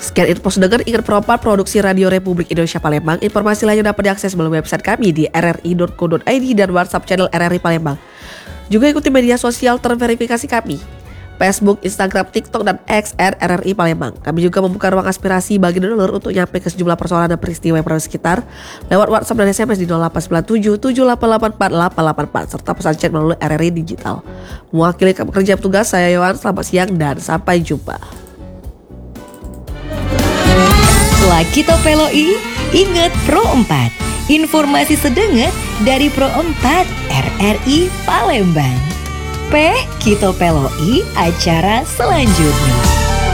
Sekian info sedengar Ingat Pro 4 Produksi Radio Republik Indonesia Palembang. Informasi lainnya dapat diakses melalui website kami di rri.co.id dan WhatsApp channel RRI Palembang. Juga ikuti media sosial terverifikasi kami, Facebook, Instagram, TikTok, dan X RRI Palembang. Kami juga membuka ruang aspirasi bagi donor untuk nyampe ke sejumlah persoalan dan peristiwa yang berada sekitar lewat WhatsApp dan SMS di 0897 7884 884 serta pesan chat melalui RRI Digital. Mewakili pekerja petugas, saya Yohan. Selamat siang dan sampai jumpa. Setelah kita peloi, ingat Pro 4. Informasi sedengar dari Pro 4 RRI Palembang. Kita peloi acara selanjutnya.